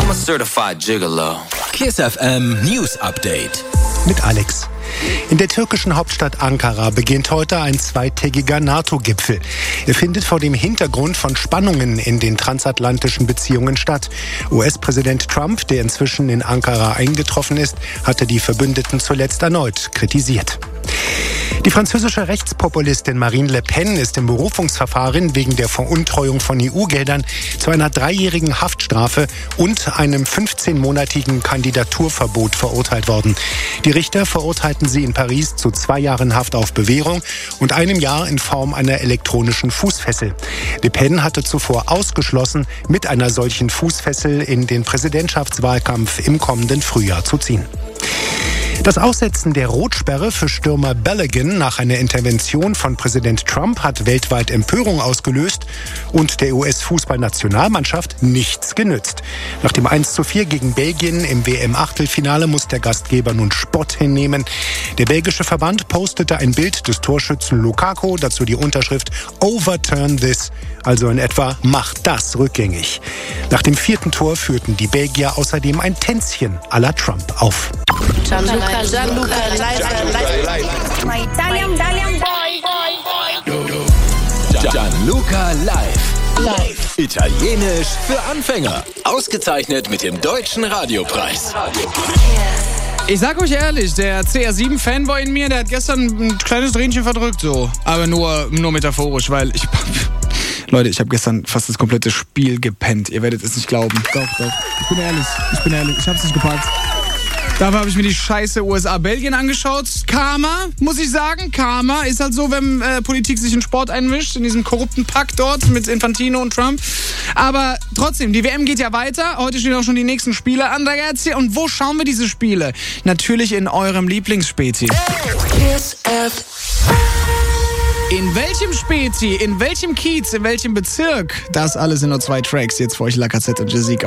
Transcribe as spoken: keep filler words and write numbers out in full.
I'm a certified gigolo. Kiss F M News Update. Mit Alex. In der türkischen Hauptstadt Ankara beginnt heute ein zweitägiger NATO-Gipfel. Er findet vor dem Hintergrund von Spannungen in den transatlantischen Beziehungen statt. U S-Präsident Trump, der inzwischen in Ankara eingetroffen ist, hatte die Verbündeten zuletzt erneut kritisiert. Die französische Rechtspopulistin Marine Le Pen ist im Berufungsverfahren wegen der Veruntreuung von E U-Geldern zu einer dreijährigen Haftstrafe und einem fünfzehnmonatigen Kandidaturverbot verurteilt worden. Die Richter verurteilten sie in Paris zu zwei Jahren Haft auf Bewährung und einem Jahr in Form einer elektronischen Fußfessel. Le Pen hatte zuvor ausgeschlossen, mit einer solchen Fußfessel in den Präsidentschaftswahlkampf im kommenden Frühjahr zu ziehen. Das Aussetzen der Rotsperre für Stürmer Balogun nach einer Intervention von Präsident Trump hat weltweit Empörung ausgelöst und der U S-Fußballnationalmannschaft nichts genützt. Nach dem eins zu vier gegen Belgien im W M-Achtelfinale muss der Gastgeber nun Spott hinnehmen. Der belgische Verband postete ein Bild des Torschützen Lukaku, dazu die Unterschrift "Overturn this", also in etwa "Macht das rückgängig". Nach dem vierten Tor führten die Belgier außerdem ein Tänzchen à la Trump auf. Gianluca, Gianluca, live, my Italian, Italian boy. Gianluca live. Live. Italienisch für Anfänger. Ausgezeichnet mit dem Deutschen Radiopreis. Ich sag euch ehrlich, der C R sieben Fanboy in mir, der hat gestern ein kleines Dränchen verdrückt, so. Aber nur, nur metaphorisch, weil ich... Leute, ich habe gestern fast das komplette Spiel gepennt. Ihr werdet es nicht glauben. Doch, doch. Ich bin ehrlich, ich bin ehrlich. Ich hab's nicht gepackt. Dafür habe ich mir die scheiße U S A-Belgien angeschaut. Karma, muss ich sagen. Karma ist halt so, wenn äh, Politik sich in Sport einmischt, in diesem korrupten Pakt dort mit Infantino und Trump. Aber trotzdem, die W M geht ja weiter. Heute stehen auch schon die nächsten Spiele an, ragazzi. Und wo schauen wir diese Spiele? Natürlich in eurem Lieblingsspäti. In welchem Späti, in welchem Kiez, in welchem Bezirk? Das alles in nur zwei Tracks. Jetzt für euch La Cassette und Jessica.